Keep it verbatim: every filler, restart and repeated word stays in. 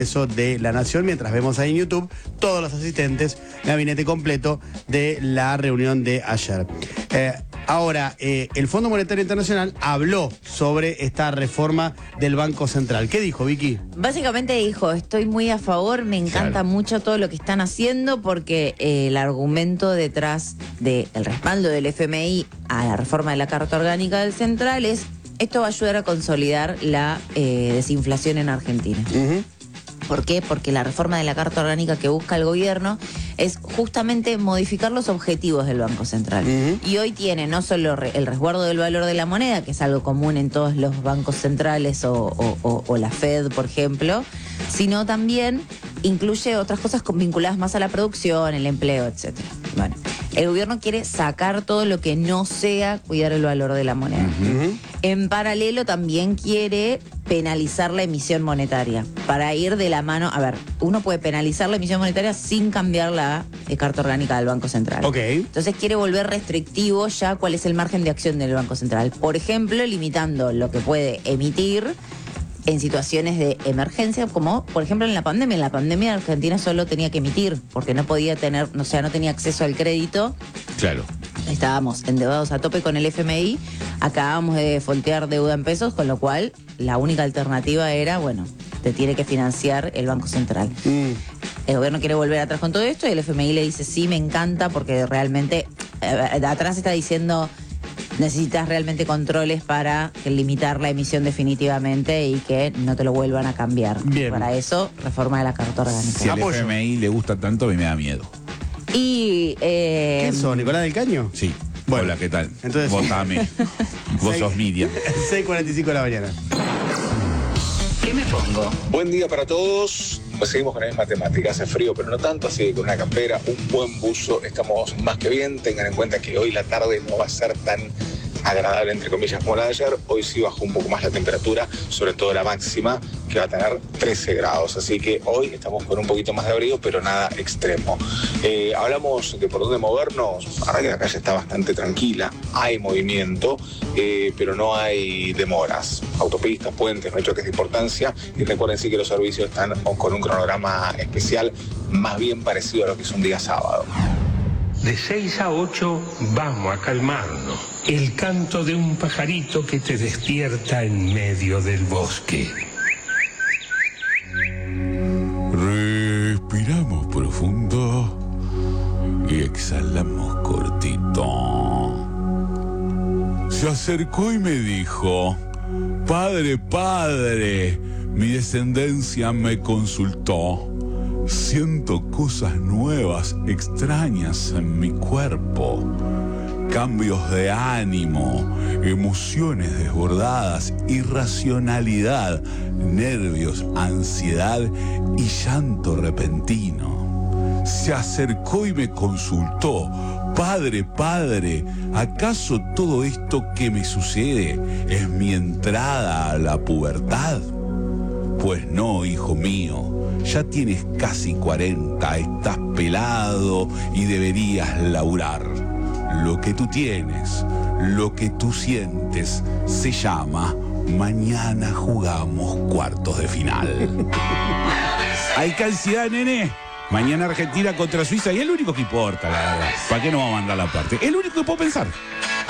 Eso de la Nación, mientras vemos ahí en YouTube todos los asistentes, gabinete completo de la reunión de ayer. Eh, ahora, eh, el Fondo Monetario Internacional habló sobre esta reforma del Banco Central. ¿Qué dijo, Vicky? Básicamente dijo, estoy muy a favor, me encanta Claro. mucho todo lo que están haciendo porque eh, el argumento detrás del respaldo del F M I a la reforma de la Carta Orgánica del Central es, esto va a ayudar a consolidar la eh, desinflación en Argentina. Uh-huh. ¿Por qué? Porque la reforma de la Carta Orgánica que busca el gobierno es justamente modificar los objetivos del Banco Central. Uh-huh. Y hoy tiene no solo re- el resguardo del valor de la moneda, que es algo común en todos los bancos centrales o, o- o- o la Fed, por ejemplo, sino también incluye otras cosas con- vinculadas más a la producción, el empleo, etcétera. Bueno, el gobierno quiere sacar todo lo que no sea cuidar el valor de la moneda. Uh-huh. En paralelo también quiere penalizar la emisión monetaria para ir de la mano. A ver, uno puede penalizar la emisión monetaria sin cambiar la eh, Carta Orgánica del Banco Central. Ok. Entonces quiere volver restrictivo ya cuál es el margen de acción del Banco Central. Por ejemplo, limitando lo que puede emitir en situaciones de emergencia, como por ejemplo en la pandemia. En la pandemia Argentina solo tenía que emitir porque no podía tener, o sea, no tenía acceso al crédito. Claro. Estábamos endeudados a tope con el F M I, acabábamos de foltear deuda en pesos, con lo cual la única alternativa era, bueno, te tiene que financiar el Banco Central. Mm. El gobierno quiere volver atrás con todo esto y el F M I le dice, sí, me encanta, porque realmente eh, atrás está diciendo, necesitas realmente controles para limitar la emisión definitivamente y que no te lo vuelvan a cambiar. Bien. Para eso, reforma de la Carta Orgánica. Si al Apoyo. F M I le gusta tanto, a mí me da miedo. Y... eh, ¿Quién sos, Nicolás del Caño? Sí. Bueno, Hola, ¿qué tal? entonces- Votame. Vos sos Miriam. seis cuarenta y cinco de la mañana. ¿Qué me pongo? Buen día para todos. Pues seguimos con la misma temática. Hace frío, pero no tanto, así que con una campera, un buen buzo, estamos más que bien. Tengan en cuenta que hoy la tarde no va a ser tan agradable, entre comillas, como la de ayer. Hoy sí bajó un poco más la temperatura, sobre todo la máxima, que va a tener trece grados. Así que hoy estamos con un poquito más de abrigo, pero nada extremo. Eh, hablamos de por dónde movernos. Ahora que la calle está bastante tranquila, hay movimiento, eh, pero no hay demoras. Autopistas, puentes, no hay choques de importancia. Y recuerden sí que los servicios están con un cronograma especial, más bien parecido a lo que es un día sábado. De seis a ocho vamos a calmarnos. El canto de un pajarito que te despierta en medio del bosque. Respiramos profundo y exhalamos cortito. Se acercó y me dijo, padre, padre, mi descendencia me consultó. Siento cosas nuevas, extrañas en mi cuerpo. Cambios de ánimo, emociones desbordadas, irracionalidad, nervios, ansiedad y llanto repentino. Se acercó y me consultó. Padre, padre, ¿acaso todo esto que me sucede es mi entrada a la pubertad? Pues no, hijo mío. Ya tienes casi cuarenta, estás pelado y deberías laburar. Lo que tú tienes, lo que tú sientes, se llama mañana jugamos cuartos de final. Hay ansiedad, nene. Mañana Argentina contra Suiza y es lo único que importa, la verdad. ¿Para qué no va a mandar la parte? Es lo único que puedo pensar.